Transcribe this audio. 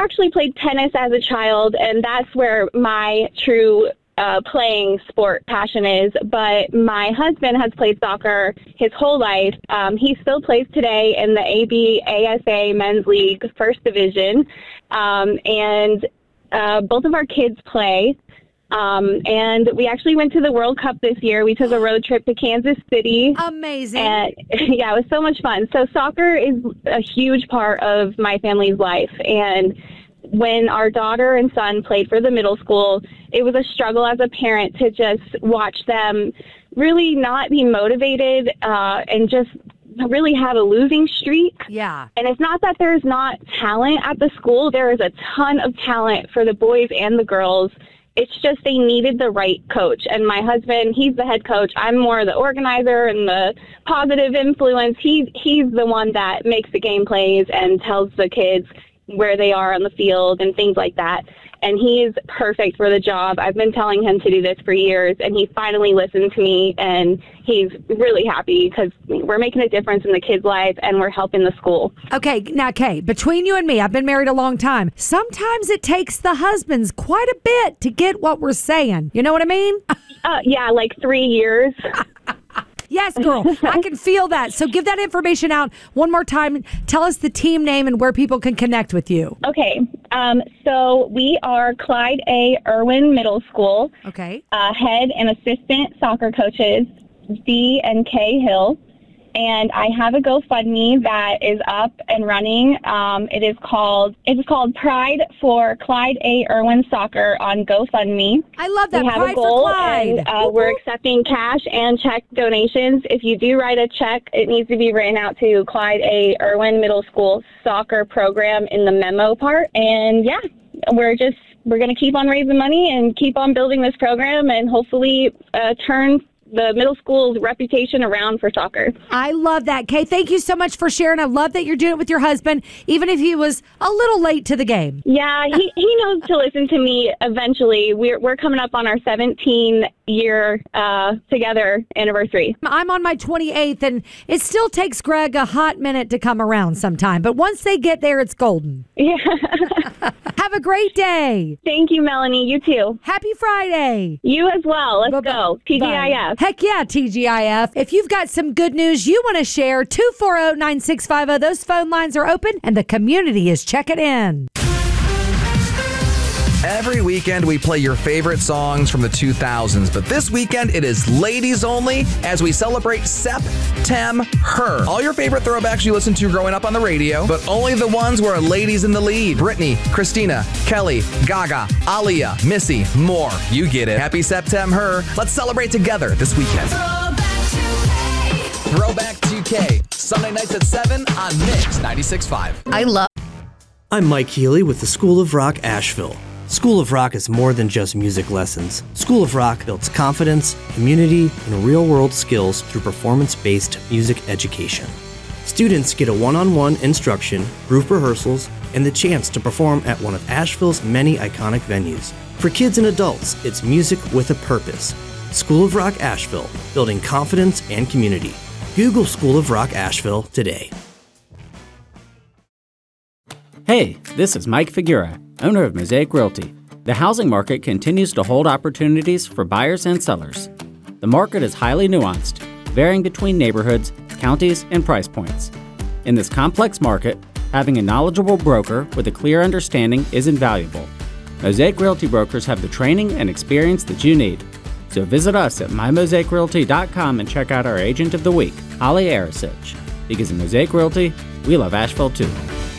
actually played tennis as a child, and that's where my true playing sport passion is. But my husband has played soccer his whole life. He still plays today in the ABASA Men's League First Division, and both of our kids play. And we actually went to the World Cup this year. We took a road trip to Kansas City. Amazing. And yeah, it was so much fun. So soccer is a huge part of my family's life. And when our daughter and son played for the middle school, it was a struggle as a parent to just watch them really not be motivated and just really have a losing streak. Yeah. And it's not that there's not talent at the school. There is a ton of talent for the boys and the girls. It's just they needed the right coach. And my husband, he's the head coach. I'm more the organizer and the positive influence. He's the one that makes the game plays and tells the kids where they are on the field and things like that. And he's perfect for the job. I've been telling him to do this for years, and he finally listened to me, and he's really happy because we're making a difference in the kids' life and we're helping the school. Okay, now, Kay, between you and me, I've been married a long time. Sometimes it takes the husbands quite a bit to get what we're saying. You know what I mean? Yeah, like 3 years. Yes, girl. I can feel that. So give that information out one more time. Tell us the team name and where people can connect with you. Okay. So we are Clyde A. Irwin Middle School. Okay. Head and assistant soccer coaches, D and K Hill. And I have a GoFundMe that is up and running. It is called Pride for Clyde A. Irwin Soccer on GoFundMe. I love that. We have Pride a goal, for Clyde. and we're accepting cash and check donations. If you do write a check, it needs to be written out to Clyde A. Irwin Middle School Soccer Program in the memo part. And yeah, we're going to keep on raising money and keep on building this program and hopefully turn the middle school's reputation around for soccer. I love that, Kay. Thank you so much for sharing. I love that you're doing it with your husband, even if he was a little late to the game. Yeah, he knows to listen to me eventually. We're coming up on our 17-year together anniversary. I'm on my 28th, and it still takes Greg a hot minute to come around sometime. But once they get there, it's golden. Yeah. Have a great day. Thank you, Melanie. You too. Happy Friday. You as well. Let's Bye-bye. go. TGIF. Heck yeah, TGIF. If you've got some good news you want to share, 240-9650. Those phone lines are open, and the community is checking in. Every weekend we play your favorite songs from the 2000s, but this weekend it is ladies only as we celebrate Sep-Tem-Her. All your favorite throwbacks you listened to growing up on the radio, but only the ones where a lady's in the lead. Britney, Christina, Kelly, Gaga, Aaliyah, Missy, more. You get it. Happy Sep-Tem-Her. Let's celebrate together this weekend. Throwback 2K, Sunday nights at 7 on Mix 96.5. I'm Mike Healy with the School of Rock Asheville. School of Rock is more than just music lessons. School of Rock builds confidence, community, and real-world skills through performance-based music education. Students get a one-on-one instruction, group rehearsals, and the chance to perform at one of Asheville's many iconic venues. For kids and adults, it's music with a purpose. School of Rock Asheville, building confidence and community. Google School of Rock Asheville today. Hey, this is Mike Figura, owner of Mosaic Realty. The housing market continues to hold opportunities for buyers and sellers. The market is highly nuanced, varying between neighborhoods, counties, and price points. In this complex market, having a knowledgeable broker with a clear understanding is invaluable. Mosaic Realty brokers have the training and experience that you need. So visit us at mymosaicrealty.com and check out our agent of the week, Holly Arasich. Because in Mosaic Realty, we love Asheville too.